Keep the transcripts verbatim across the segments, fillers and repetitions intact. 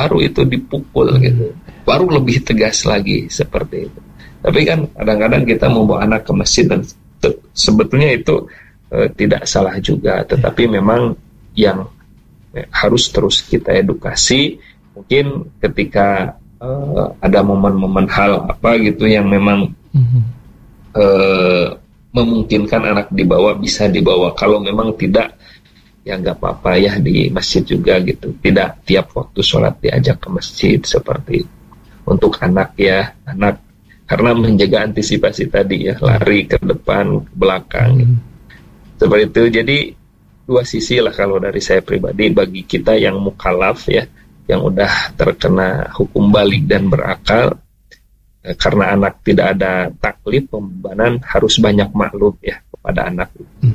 baru itu dipukul gitu, baru lebih tegas lagi seperti itu. Tapi kan kadang-kadang kita membawa anak ke masjid dan te- sebetulnya itu e, tidak salah juga, tetapi memang yang e, harus terus kita edukasi. Mungkin ketika e, ada momen-momen hal apa gitu yang memang e, memungkinkan anak dibawa, bisa dibawa. Kalau memang tidak, ya nggak apa-apa ya di masjid juga gitu. Tidak tiap waktu sholat diajak ke masjid seperti itu. Untuk anak ya, anak karena menjaga antisipasi tadi ya, lari ke depan, ke belakang gitu. Seperti itu. Jadi dua sisi lah kalau dari saya pribadi. Bagi kita yang mukallaf ya, yang udah terkena hukum baligh dan berakal, eh, karena anak tidak ada taklif, pembebanan, harus banyak maklum ya kepada anak.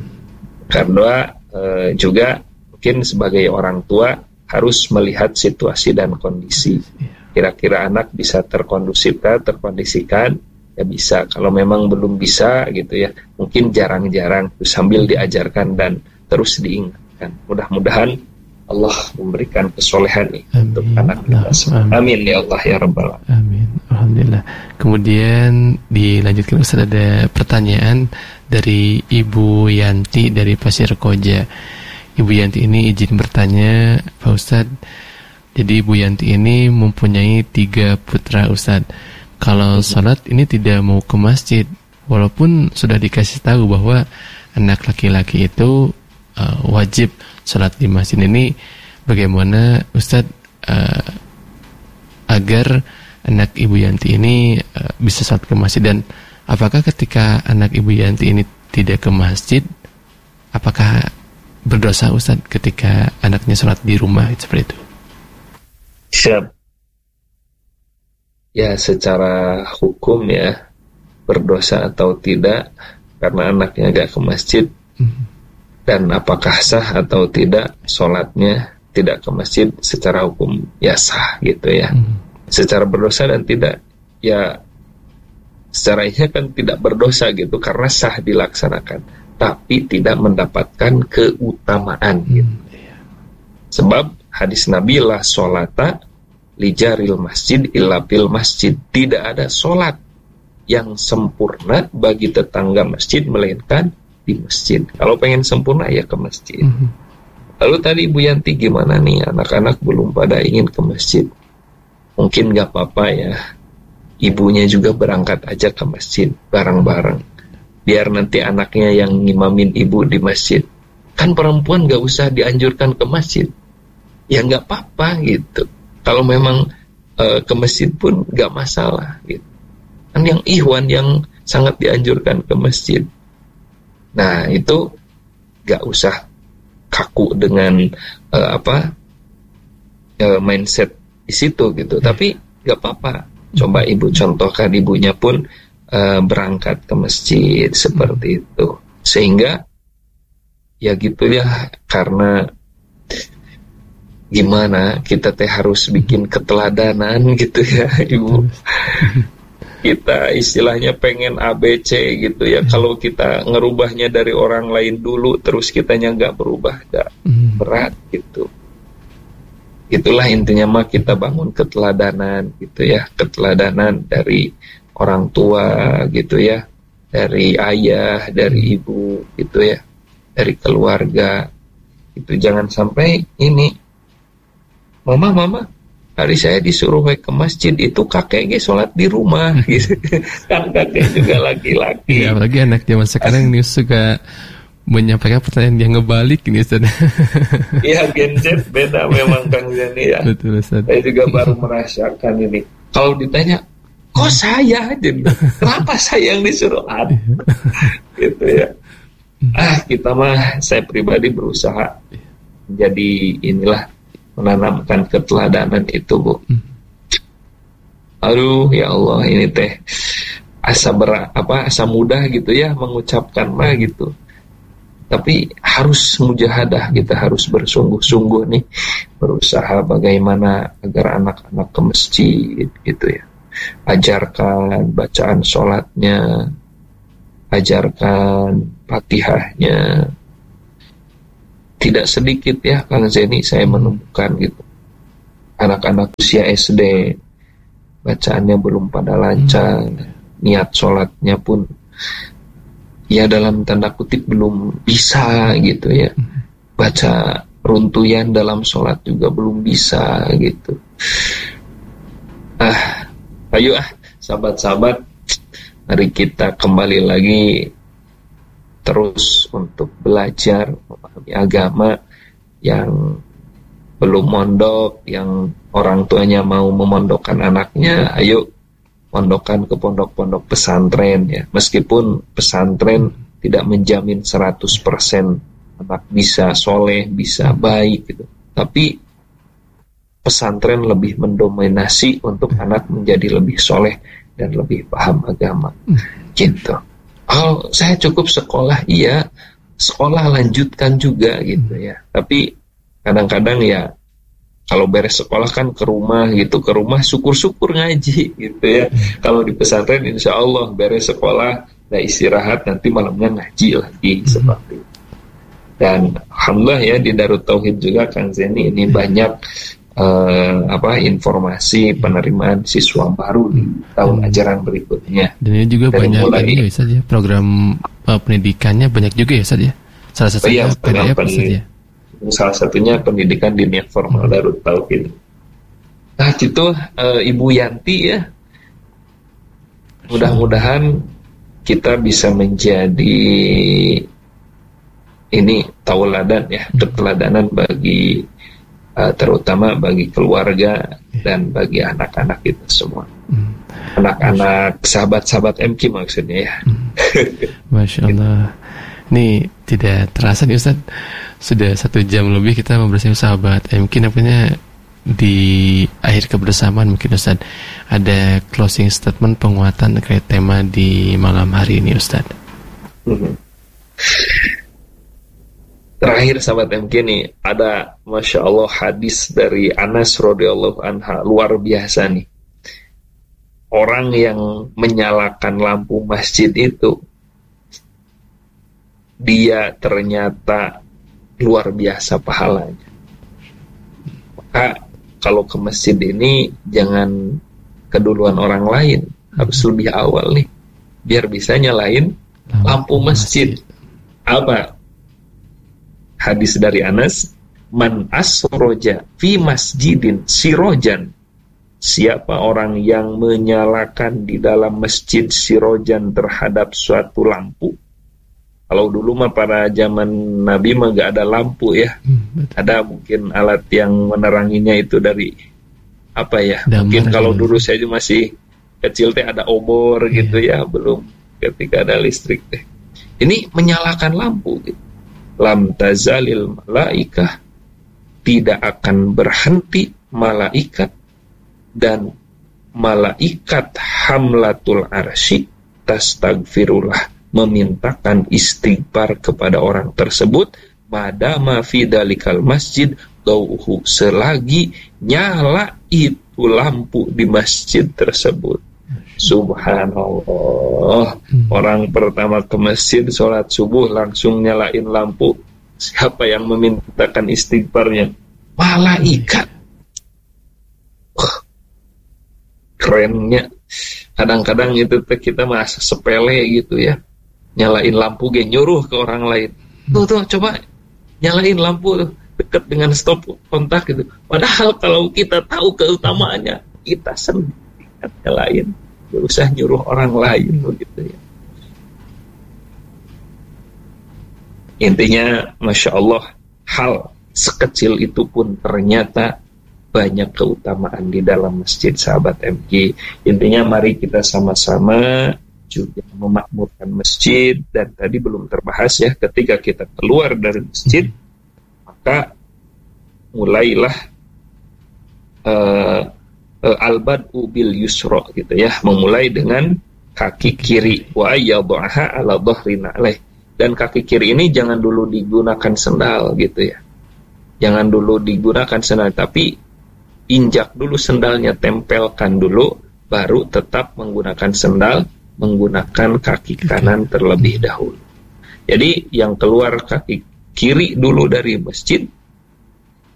Karena eh, juga mungkin sebagai orang tua harus melihat situasi dan kondisi. Kira-kira anak bisa terkondusifkan, terkondisikan, ya bisa. Kalau memang belum bisa gitu ya, mungkin jarang-jarang sambil diajarkan dan terus diingatkan. Mudah-mudahan Allah memberikan kesolehan nih amin. Untuk anak kita semua. Amin ya Allah ya Rabbal Alamin. Amin. Alhamdulillah. Kemudian dilanjutkan Ustaz, ada pertanyaan dari Ibu Yanti dari Pasir Koja. Ibu Yanti ini izin bertanya, Pak Ustaz. Jadi Ibu Yanti ini mempunyai tiga putra Ustaz. Kalau sholat ini tidak mau ke masjid, walaupun sudah dikasih tahu bahwa anak laki-laki itu uh, wajib sholat di masjid. Ini bagaimana Ustaz uh, agar anak Ibu Yanti ini uh, bisa sholat ke masjid, dan apakah ketika anak Ibu Yanti ini tidak ke masjid, apakah berdosa Ustaz ketika anaknya sholat di rumah seperti itu? Siap. Ya, secara hukum ya berdosa atau tidak karena anaknya gak ke masjid, mm-hmm. dan apakah sah atau tidak sholatnya tidak ke masjid, secara hukum ya sah gitu ya. Mm-hmm. Secara berdosa dan tidak, ya secara ini kan tidak berdosa gitu karena sah dilaksanakan, tapi tidak mendapatkan keutamaan gitu. Mm-hmm. Sebab hadis Nabi, la sholata li jaril masjid illa fil masjid. Tidak ada sholat yang sempurna bagi tetangga masjid melainkan di masjid. Kalau pengen sempurna ya ke masjid. Mm-hmm. Lalu tadi Ibu Yanti gimana nih, anak-anak belum pada ingin ke masjid? Mungkin gak apa-apa ya, ibunya juga berangkat aja ke masjid bareng-bareng, biar nanti anaknya yang ngimamin ibu di masjid. Kan perempuan gak usah dianjurkan ke masjid, ya gak apa-apa gitu. Kalau memang e, ke masjid pun gak masalah gitu. Kan yang ikhwan yang sangat dianjurkan ke masjid. Nah itu gak usah kaku dengan e, apa e, mindset di situ gitu. Tapi gak apa-apa. Coba ibu contohkan ibunya pun e, berangkat ke masjid seperti itu. Sehingga ya gitu ya, karena gimana kita teh harus bikin keteladanan gitu ya ibu. Kita istilahnya pengen A B C gitu ya. Kalau kita ngerubahnya dari orang lain dulu terus kitanya nggak berubah, nggak berat gitu. Itulah intinya mah, kita bangun keteladanan gitu ya, keteladanan dari orang tua gitu ya, dari ayah, dari ibu gitu ya, dari keluarga. Itu jangan sampai ini, Mama, mama, hari saya disuruh ke masjid, itu kakeknya sholat di rumah, gitu. Kan kakek juga laki-laki. Ya, apalagi anak zaman sekarang ini suka menyampaikan pertanyaan yang ngebalik ini, Ustaz. Iya, Gen Z beda memang Kang Zeni ya. Betul, Ustaz. Saya juga baru merasakan ini. Kalau ditanya, kok saya aja? Kenapa saya yang disuruh ada? Gitu ya. Ah, kita mah, saya pribadi berusaha jadi inilah, menanamkan keteladanan itu, Bu. Aduh, ya Allah, ini teh asa berat, apa asa mudah gitu ya mengucapkan mah gitu. Tapi harus mujahadah, kita harus bersungguh-sungguh nih berusaha bagaimana agar anak-anak ke masjid gitu ya. Ajarkan bacaan sholatnya, ajarkan Fatihahnya. Tidak sedikit ya Kang Zeni saya menemukan gitu, anak-anak usia S D, bacaannya belum pada lancar, hmm. niat sholatnya pun ya dalam tanda kutip belum bisa gitu ya, baca runtuyan dalam sholat juga belum bisa gitu. Ah, ayo ah sahabat-sahabat, mari kita kembali lagi terus untuk belajar memahami agama. Yang belum mondok, yang orang tuanya mau memondokkan anaknya, ayo mondokkan ke pondok-pondok pesantren ya. Meskipun pesantren tidak menjamin seratus persen anak bisa soleh, bisa baik gitu, tapi pesantren lebih mendominasi untuk anak menjadi lebih soleh dan lebih paham agama gitu. Oh, saya cukup sekolah, iya, sekolah lanjutkan juga gitu ya. Tapi kadang-kadang ya kalau beres sekolah kan ke rumah gitu, ke rumah syukur-syukur ngaji gitu ya. Kalau di pesantren insya Allah beres sekolah, nah istirahat, nanti malamnya ngaji lagi seperti itu. Dan alhamdulillah ya di Darut Tauhid juga Kang Zeni ini banyak uh, apa informasi penerimaan siswa baru di tahun ajaran berikutnya. Dan ini juga dari banyak mulai, ini ya Ustaz ya, program uh, pendidikannya banyak juga ya Ustaz ya. Salah satunya oh iya, P D F Ustaz ya. Salah satunya pendidikan dinia formal hmm. Darut Tauhid. Nah itu uh, Ibu Yanti ya, mudah-mudahan kita bisa menjadi ini tauladan ya, keteladanan bagi uh, terutama bagi keluarga dan bagi anak-anak kita semua, hmm. anak-anak sahabat-sahabat M K maksudnya ya. hmm. Masya Allah. Ini tidak terasa nih Ustaz, sudah satu jam lebih kita bersama sahabat M K. Nampaknya di akhir kebersamaan mungkin Ustaz ada closing statement penguatan terkait tema di malam hari ini Ustaz. hmm. Terakhir sahabat M K nih, ada Masya Allah hadis dari Anas radhiyallahu anha, luar biasa nih. Orang yang menyalakan lampu masjid itu, dia ternyata luar biasa pahalanya. Maka kalau ke masjid ini jangan keduluan orang lain, harus lebih awal nih, biar bisa nyalain lampu masjid. Apa? Hadis dari Anas, man asroja fi masjidin sirojan, siapa orang yang menyalakan di dalam masjid sirojan terhadap suatu lampu. Kalau dulu mah pada zaman Nabi mah gak ada lampu ya, hmm, ada mungkin alat yang meneranginya itu dari apa ya, Damar mungkin kalau dulu saya masih kecil teh ada obor yeah. gitu ya, belum ketika ada listrik teh. Ini menyalakan lampu gitu. Lam tazalil malaikah, tidak akan berhenti malaikat, dan malaikat hamlatul arsy tastagfirullah, memintakan istighfar kepada orang tersebut, madama fi dalikal masjid dauhu, selagi nyala itu lampu di masjid tersebut. Subhanallah, hmm. orang pertama ke masjid sholat subuh langsung nyalain lampu. Siapa yang memintakan istighfarnya? Malaikat. uh, Kerennya. Kadang-kadang itu kita masih sepele gitu ya, nyalain lampu ge nyuruh ke orang lain, tuh tuh coba nyalain lampu tuh dekat dengan stop kontak gitu. Padahal kalau kita tahu keutamaannya, kita sendiri nyalain, gak usah nyuruh orang lain begitu ya. Intinya Masya Allah, hal sekecil itu pun ternyata banyak keutamaan di dalam masjid sahabat M K. Intinya mari kita sama-sama juga memakmurkan masjid. Dan tadi belum terbahas ya, ketika kita keluar dari masjid, maka mulailah uh, uh, al-bad'u bil yusra gitu ya, memulai dengan kaki kiri, wa ayyadhaha ala dhahrina alaih. Dan kaki kiri ini jangan dulu digunakan sendal gitu ya, jangan dulu digunakan sendal, tapi injak dulu sendalnya, tempelkan dulu, baru tetap menggunakan sendal, menggunakan kaki kanan terlebih dahulu. Jadi yang keluar kaki kiri dulu dari masjid,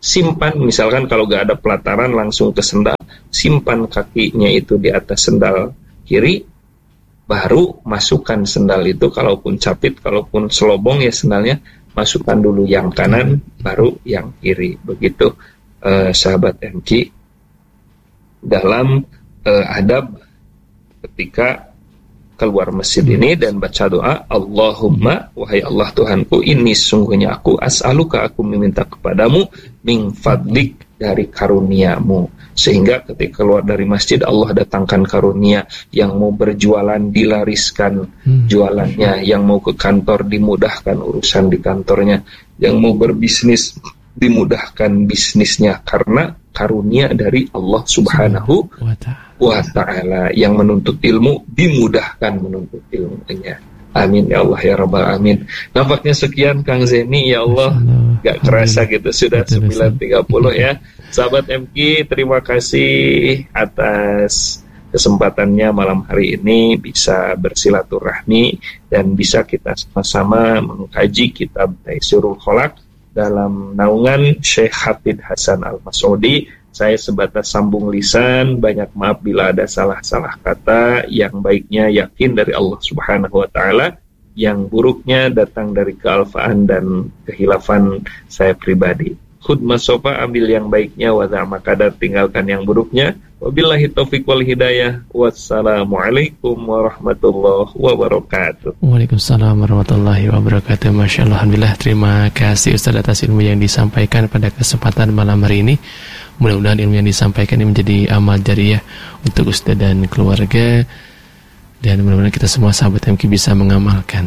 simpan, misalkan kalau gak ada pelataran langsung ke sendal, simpan kakinya itu di atas sendal kiri, baru masukkan sendal itu, kalaupun capit, kalaupun selobong ya sendalnya, masukkan dulu yang kanan, baru yang kiri. Begitu eh, sahabat M Q dalam eh, adab ketika keluar masjid ini dan baca doa, Allahumma, wahai Allah Tuhanku, ini sungguhnya aku as'aluka, aku meminta kepadamu, min fadlik, dari karuniamu. Sehingga ketika keluar dari masjid, Allah datangkan karunia. Yang mau berjualan dilariskan jualannya, yang mau ke kantor dimudahkan urusan di kantornya, yang mau berbisnis dimudahkan bisnisnya, karena karunia dari Allah Subhanahu wa ta'ala. Yang menuntut ilmu dimudahkan menuntut ilmunya. Amin ya Allah ya Rabbal Amin. Nampaknya sekian Kang Zeni, ya Allah, gak kerasa gitu sudah sembilan tiga puluh ya. Sahabat M Q, terima kasih atas kesempatannya malam hari ini bisa bersilaturahmi dan bisa kita sama-sama mengkaji kitab Taisirul Khalaq dalam naungan Syekh Hafidz Hasan Al-Mas'udi. Saya sebatas sambung lisan, banyak maaf bila ada salah-salah kata. Yang baiknya yakin dari Allah Subhanahu wa ta'ala, yang buruknya datang dari kealfaan dan kehilafan saya pribadi. Khudmah sofa, ambil yang baiknya, wa makadar, tinggalkan yang buruknya. Wabillahi taufiq wal hidayah. Wassalamualaikum warahmatullahi wabarakatuh. Waalaikumsalam warahmatullahi wabarakatuh. Masya Allah, alhamdulillah, terima kasih Ustaz atas ilmu yang disampaikan pada kesempatan malam hari ini. Mudah-mudahan ilmu yang disampaikan ini menjadi amal jariah untuk Ustaz dan keluarga, dan mudah-mudahan kita semua sahabat M Q bisa mengamalkan.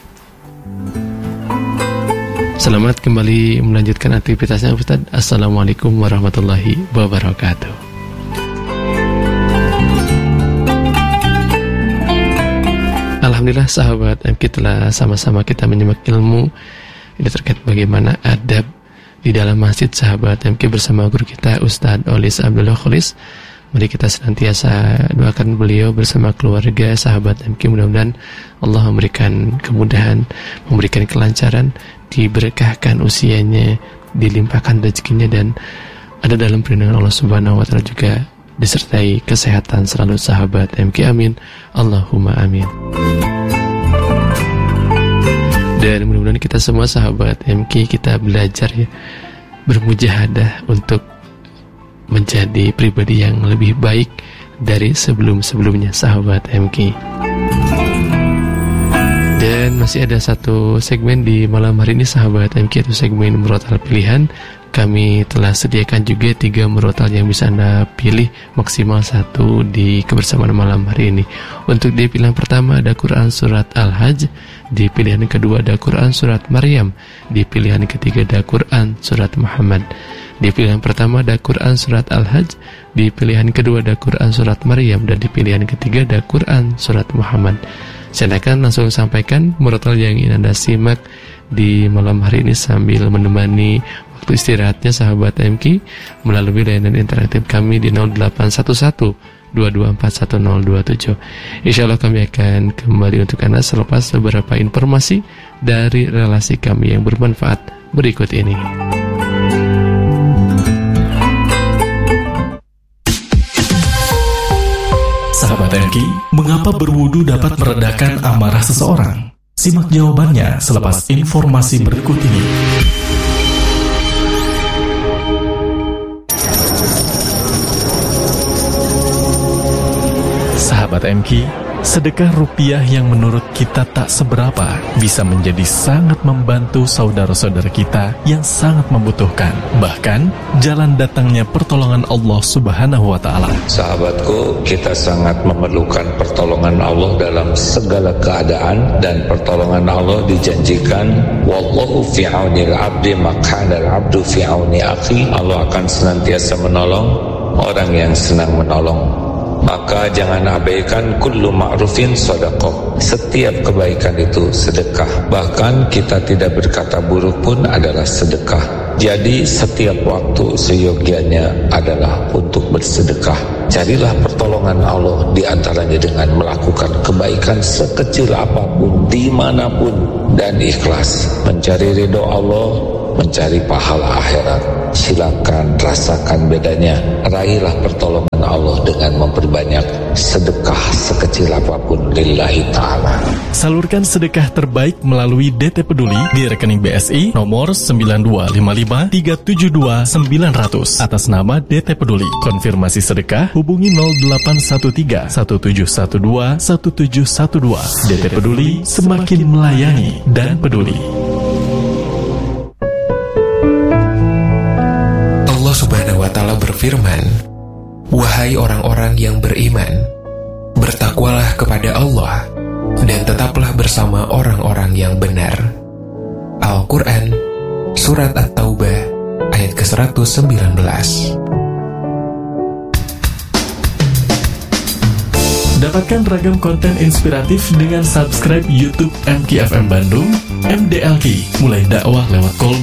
Selamat kembali melanjutkan aktivitasnya Ustaz. Assalamualaikum warahmatullahi wabarakatuh. Alhamdulillah sahabat M Q, telah sama-sama kita menyimak ilmu ini terkait bagaimana adab di dalam masjid sahabat M Q bersama guru kita Ustadz Olis Abdullah Kholis. Mari kita senantiasa doakan beliau bersama keluarga sahabat M Q. Mudah-mudahan Allah memberikan kemudahan, memberikan kelancaran, diberkahkan usianya, dilimpahkan rezekinya, dan ada dalam perlindungan Allah Subhanahu wa ta'ala, juga disertai kesehatan selalu sahabat M Q. Amin, Allahumma amin. Dan mudah-mudahan kita semua sahabat M Q, kita belajar ya, bermujahadah untuk menjadi pribadi yang lebih baik dari sebelum-sebelumnya sahabat M Q. Dan masih ada satu segmen di malam hari ini sahabat M Q, itu segmen murotal pilihan. Kami telah sediakan juga tiga murotal yang bisa Anda pilih maksimal satu di kebersamaan malam hari ini. Untuk di pilihan pertama ada Quran Surat Al-Hajj, di pilihan kedua ada Quran Surat Maryam, di pilihan ketiga ada Quran Surat Muhammad. Di pilihan pertama ada Quran Surat Al-Hajj, di pilihan kedua ada Quran Surat Maryam, dan di pilihan ketiga ada Quran Surat Muhammad. Saya akan langsung sampaikan murotal yang ingin Anda simak di malam hari ini sambil menemani waktu istirahatnya sahabat M Q melalui layanan interaktif kami di nol delapan satu satu dua dua empat satu nol dua tujuh. Insyaallah kami akan kembali untuk Anda selepas beberapa informasi dari relasi kami yang bermanfaat berikut ini. Sahabat M Q, mengapa berwudu dapat meredakan amarah seseorang? Simak jawabannya selepas informasi berikut ini. Sahabat M Q, sedekah rupiah yang menurut kita tak seberapa bisa menjadi sangat membantu saudara-saudara kita yang sangat membutuhkan. Bahkan, jalan datangnya pertolongan Allah Subhanahu wa ta'ala. Sahabatku, kita sangat memerlukan pertolongan Allah dalam segala keadaan, dan pertolongan Allah dijanjikan, wallahu fi aunil abdi maq'anal abdu fi auni akhi. Allah akan senantiasa menolong orang yang senang menolong. Maka jangan abaikan kullu ma'rufin sedekah. Setiap kebaikan itu sedekah. Bahkan kita tidak berkata buruk pun adalah sedekah. Jadi setiap waktu seyogianya adalah untuk bersedekah. Carilah pertolongan Allah di antaranya dengan melakukan kebaikan sekecil apapun, dimanapun, dan ikhlas. Mencari ridho Allah, mencari pahala akhirat. silakan rasakan bedanya. Raihlah pertolongan Allah dengan memperbanyak sedekah sekecil apapun lillahi ta'ala. Salurkan sedekah terbaik melalui D T Peduli di rekening B S I nomor sembilan dua lima lima tiga tujuh dua sembilan nol nol atas nama D T Peduli. Konfirmasi sedekah hubungi nol delapan satu tiga satu tujuh satu dua satu tujuh satu dua. D T Peduli, semakin melayani dan peduli. Allah Subhanahu wa Ta'ala berfirman, "Wahai orang-orang yang beriman, bertakwalah kepada Allah dan tetaplah bersama orang-orang yang benar." Al-Quran, Surat At-Taubah, ayat ke seratus sembilan belas. Dapatkan ragam konten inspiratif dengan subscribe YouTube M K F M Bandung, M D L K, mulai dakwah lewat kolom